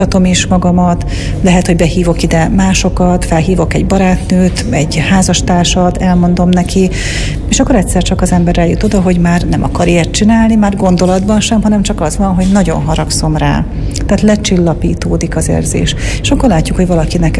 is magamat, lehet, hogy behívok ide másokat, felhívok egy barátnőt, egy házastársat, elmondom neki, és akkor egyszer csak az ember eljut oda, hogy már nem akar ilyet csinálni, már gondolatban sem, hanem csak az van, hogy nagyon haragszom rá. Tehát lecsillapítódik az érzés. És akkor látjuk, hogy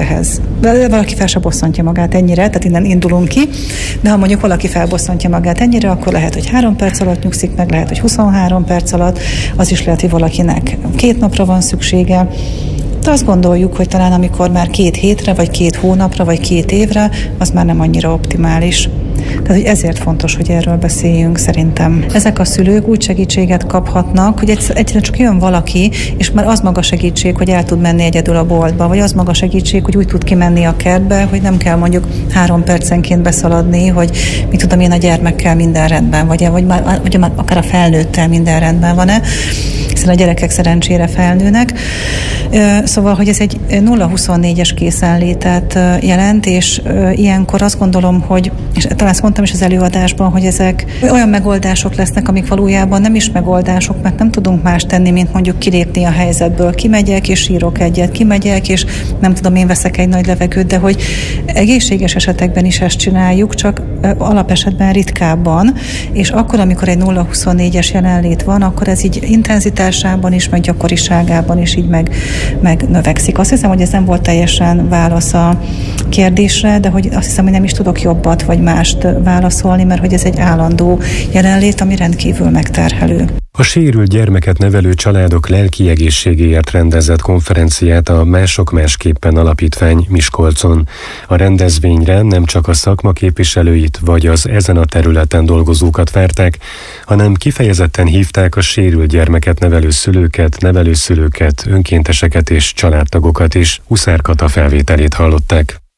valaki fel se bosszantja magát ennyire, tehát innen indulunk ki, de ha mondjuk valaki felbosszantja magát ennyire, akkor lehet, hogy 3 perc alatt nyugszik meg, lehet, hogy 23 perc alatt, az is lehet, hogy valakinek 2 napra van szüksége. De azt gondoljuk, hogy talán amikor már 2 hétre, vagy 2 hónapra, vagy 2 évre, az már nem annyira optimális. Tehát, hogy ezért fontos, hogy erről beszéljünk szerintem. Ezek a szülők úgy segítséget kaphatnak, hogy egyszerűen csak jön valaki, és már az maga segítség, hogy el tud menni egyedül a boltba, vagy az maga segítség, hogy úgy tud kimenni a kertbe, hogy nem kell mondjuk 3 percenként beszaladni, hogy mit tudom én, a gyermekkel minden rendben, vagy már akár a felnőttel minden rendben van-e, hiszen a gyerekek szerencsére felnőnek. Szóval, hogy ez egy 0-24-es készenlétet jelent, és ilyenkor azt gondolom, hogy, és talán ezt mondtam is az előadásban, hogy ezek olyan megoldások lesznek, amik valójában nem is megoldások, mert nem tudunk más tenni, mint mondjuk kilépni a helyzetből. Kimegyek, és sírok egyet, kimegyek, és nem tudom, én veszek egy nagy levegőt, de hogy egészséges esetekben is ezt csináljuk, csak alapesetben ritkábban, és akkor, amikor egy 0-24-es jelenlét van, akkor ez így intenzitásában is, meg gyakoriságában is így meg növekszik. Azt hiszem, hogy ez nem volt teljesen válasz a kérdésre, de hogy azt hiszem, hogy nem is tudok jobbat vagy mást válaszolni, mert hogy ez egy állandó jelenlét, ami rendkívül megterhelő. A sérült gyermeket nevelő családok lelki egészségéért rendezett konferenciát a Mások Másképpen Alapítvány Miskolcon. A rendezvényre nem csak a szakma képviselőit vagy az ezen a területen dolgozókat várták, hanem kifejezetten hívták a sérült gyermeket nevelő szülőket, nevelőszülőket, önkénteseket és családtagokat is. Huszár Kata felvételét hallották.